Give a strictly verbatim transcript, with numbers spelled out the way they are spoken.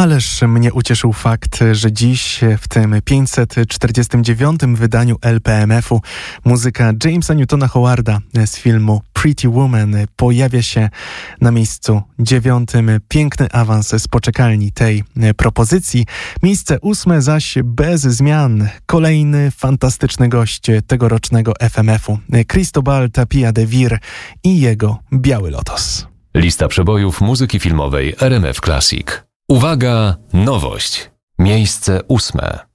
Ależ mnie ucieszył fakt, że dziś w tym pięćset czterdziestym dziewiątym wydaniu L P M F-u muzyka Jamesa Newtona Howarda z filmu Pretty Woman pojawia się na miejscu dziewiątym. Piękny awans z poczekalni tej propozycji. Miejsce ósme zaś bez zmian. Kolejny fantastyczny gość tegorocznego F M F-u. Cristobal Tapia de Vir i jego Biały Lotos. Lista przebojów muzyki filmowej R M F Classic. Uwaga, nowość. Miejsce ósme.